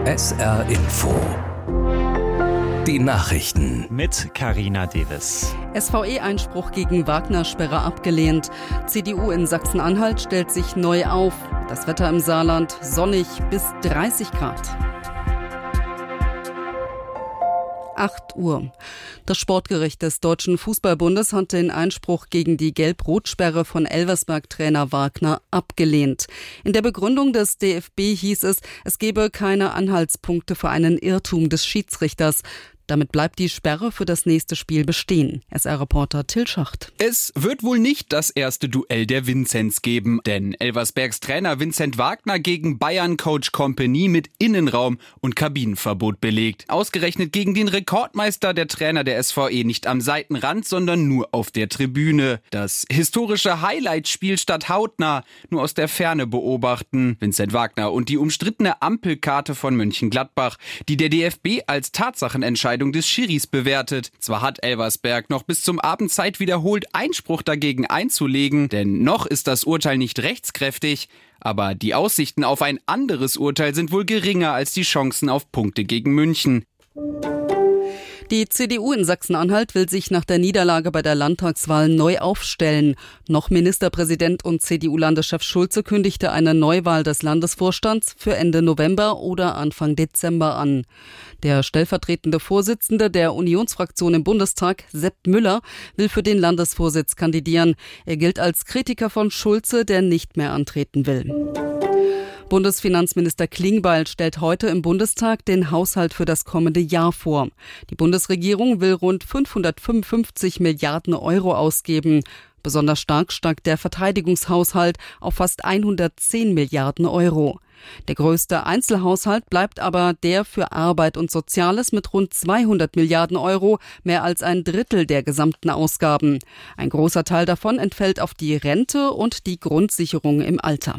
SR Info. Die Nachrichten. Mit Carina Devis. SVE-Einspruch gegen Wagner-Sperre abgelehnt. CDU in Sachsen-Anhalt stellt sich neu auf. Das Wetter im Saarland sonnig bis 30 Grad. 8 Uhr. Das Sportgericht des Deutschen Fußballbundes hat den Einspruch gegen die Gelb-Rot-Sperre von Elversberg-Trainer Wagner abgelehnt. In der Begründung des DFB hieß es, es gebe keine Anhaltspunkte für einen Irrtum des Schiedsrichters. Damit bleibt die Sperre für das nächste Spiel bestehen. SR-Reporter Till Schacht. Es wird wohl nicht das erste Duell der Vinzenz geben, denn Elversbergs Trainer Vincent Wagner gegen Bayern-Coach Kompany mit Innenraum und Kabinenverbot belegt. Ausgerechnet gegen den Rekordmeister der Trainer der SVE nicht am Seitenrand, sondern nur auf der Tribüne. Das historische Highlight-Spiel statt hautnah nur aus der Ferne beobachten. Vincent Wagner und die umstrittene Ampelkarte von Mönchengladbach, die der DFB als Tatsachenentscheidung des Schiris bewertet. Zwar hat Elversberg noch bis zum Abend Zeit, wiederholt Einspruch dagegen einzulegen, denn noch ist das Urteil nicht rechtskräftig, aber die Aussichten auf ein anderes Urteil sind wohl geringer als die Chancen auf Punkte gegen München. Die CDU in Sachsen-Anhalt will sich nach der Niederlage bei der Landtagswahl neu aufstellen. Noch Ministerpräsident und CDU-Landeschef Schulze kündigte eine Neuwahl des Landesvorstands für Ende November oder Anfang Dezember an. Der stellvertretende Vorsitzende der Unionsfraktion im Bundestag, Sepp Müller, will für den Landesvorsitz kandidieren. Er gilt als Kritiker von Schulze, der nicht mehr antreten will. Bundesfinanzminister Klingbeil stellt heute im Bundestag den Haushalt für das kommende Jahr vor. Die Bundesregierung will rund 555 Milliarden Euro ausgeben. Besonders stark steigt der Verteidigungshaushalt auf fast 110 Milliarden Euro. Der größte Einzelhaushalt bleibt aber der für Arbeit und Soziales mit rund 200 Milliarden Euro, mehr als ein Drittel der gesamten Ausgaben. Ein großer Teil davon entfällt auf die Rente und die Grundsicherung im Alter.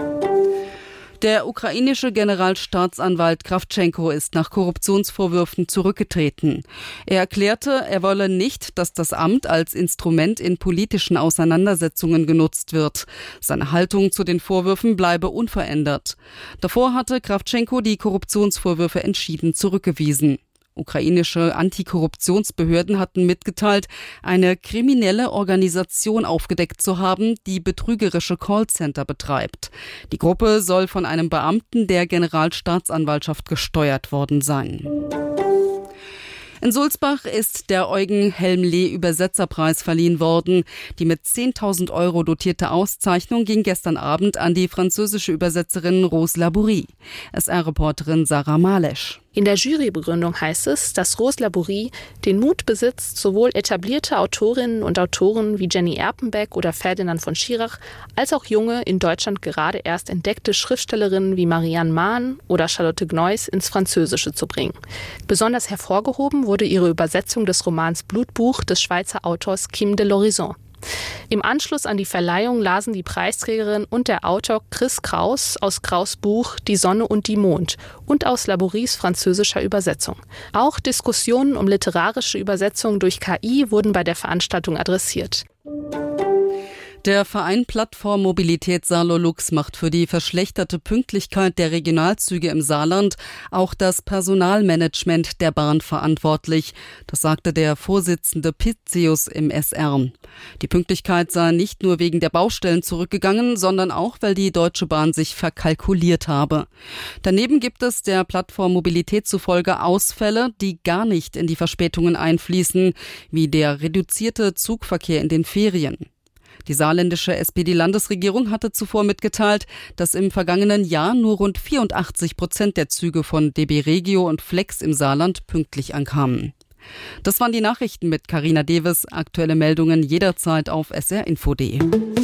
Der ukrainische Generalstaatsanwalt Krawtschenko ist nach Korruptionsvorwürfen zurückgetreten. Er erklärte, er wolle nicht, dass das Amt als Instrument in politischen Auseinandersetzungen genutzt wird. Seine Haltung zu den Vorwürfen bleibe unverändert. Davor hatte Krawtschenko die Korruptionsvorwürfe entschieden zurückgewiesen. Ukrainische Antikorruptionsbehörden hatten mitgeteilt, eine kriminelle Organisation aufgedeckt zu haben, die betrügerische Callcenter betreibt. Die Gruppe soll von einem Beamten der Generalstaatsanwaltschaft gesteuert worden sein. In Sulzbach ist der Eugen-Helmle-Übersetzerpreis verliehen worden. Die mit 10.000 Euro dotierte Auszeichnung ging gestern Abend an die französische Übersetzerin Rose Labourie. SR-Reporterin Sarah Malesch. In der Jurybegründung heißt es, dass Rose Labourie den Mut besitzt, sowohl etablierte Autorinnen und Autoren wie Jenny Erpenbeck oder Ferdinand von Schirach, als auch junge, in Deutschland gerade erst entdeckte Schriftstellerinnen wie Marianne Mahn oder Charlotte Gneuss ins Französische zu bringen. Besonders hervorgehoben wurde ihre Übersetzung des Romans Blutbuch des Schweizer Autors Kim de l'Horizon. Im Anschluss an die Verleihung lasen die Preisträgerin und der Autor Chris Kraus aus Kraus' Buch Die Sonne und die Mond und aus Labouries französischer Übersetzung. Auch Diskussionen um literarische Übersetzung durch KI wurden bei der Veranstaltung adressiert. Der Verein Plattform Mobilität Saarlolux macht für die verschlechterte Pünktlichkeit der Regionalzüge im Saarland auch das Personalmanagement der Bahn verantwortlich. Das sagte der Vorsitzende Pitzius im SR. Die Pünktlichkeit sei nicht nur wegen der Baustellen zurückgegangen, sondern auch, weil die Deutsche Bahn sich verkalkuliert habe. Daneben gibt es der Plattform Mobilität zufolge Ausfälle, die gar nicht in die Verspätungen einfließen, wie der reduzierte Zugverkehr in den Ferien. Die saarländische SPD-Landesregierung hatte zuvor mitgeteilt, dass im vergangenen Jahr nur rund 84% der Züge von DB Regio und Flex im Saarland pünktlich ankamen. Das waren die Nachrichten mit Carina Devis. Aktuelle Meldungen jederzeit auf srinfo.de.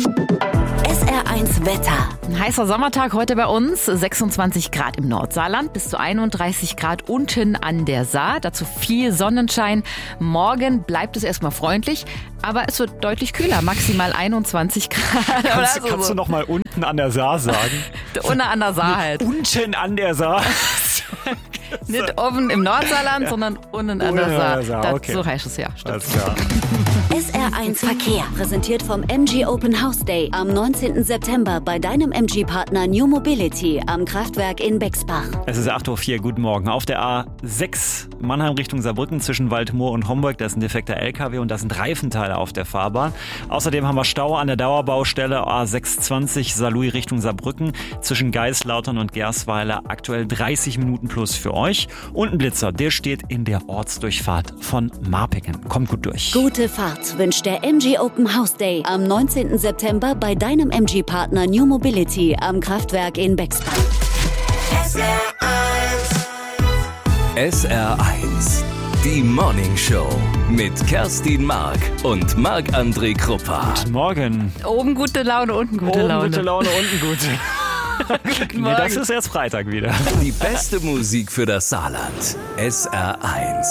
SR1 Wetter. Ein heißer Sommertag heute bei uns, 26 Grad im Nordsaarland, bis zu 31 Grad unten an der Saar, dazu viel Sonnenschein. Morgen bleibt es erstmal freundlich, aber es wird deutlich kühler, maximal 21 Grad. Kannst du noch mal unten an der Saar sagen? Unten an der Saar halt. Unten an der Saar. Nicht oben im Nordsaarland, sondern unten an der Saar. Okay. So heißt es ja. Stimmt. Alles klar. SR1 Verkehr, präsentiert vom MG Open House Day am 19. September bei deinem MG-Partner New Mobility am Kraftwerk in Bexbach. Es ist 8:04 Uhr, guten Morgen. Auf der A6 Mannheim Richtung Saarbrücken zwischen Waldmoor und Homburg, da ist ein defekter LKW und da sind Reifenteile auf der Fahrbahn. Außerdem haben wir Stau an der Dauerbaustelle A620 Saarlouis Richtung Saarbrücken zwischen Geislautern und Gersweiler. Aktuell 30 Minuten plus für euch. Und ein Blitzer, der steht in der Ortsdurchfahrt von Marpingen. Kommt gut durch. Gute Fahrt wünscht der MG Open House Day am 19. September bei deinem MG-Partner New Mobility am Kraftwerk in Bexbach. SR1, die Morning Show mit Kerstin Mark und Marc-André Kruppa. Guten Morgen. Oben gute Laune, unten gute Laune. Oben gute Laune, unten gute. Nee, das ist erst Freitag wieder. Die beste Musik für das Saarland. SR1.